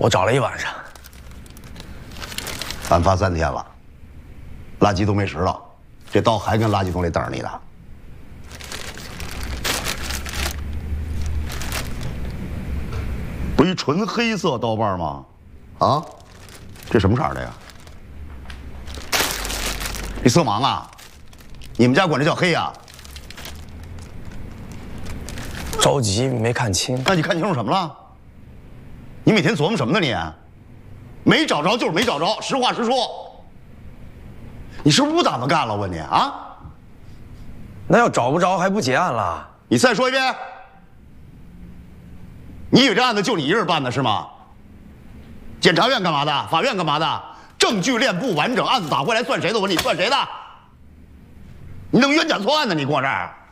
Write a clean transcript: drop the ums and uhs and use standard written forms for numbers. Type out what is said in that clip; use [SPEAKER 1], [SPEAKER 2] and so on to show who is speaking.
[SPEAKER 1] 我找了一晚上。
[SPEAKER 2] 案发3天了，垃圾都没拾了，这刀还跟垃圾桶里等着你呢。不一纯黑色刀把吗？啊，这什么色的呀？你色盲啊？你们家管这叫黑呀？
[SPEAKER 1] 着急没看清。
[SPEAKER 2] 那你看清楚什么了？你每天琢磨什么呢你？没找着就是没找着，实话实说。你是不是不打算干了？我问你啊？
[SPEAKER 1] 那要找不着还不结案了？
[SPEAKER 2] 你再说一遍。你以为这案子就你一人办的是吗？检察院干嘛的？法院干嘛的？证据链不完整，案子打回来算谁的？我问你算谁的？你弄冤假错案呢？你跟我这儿？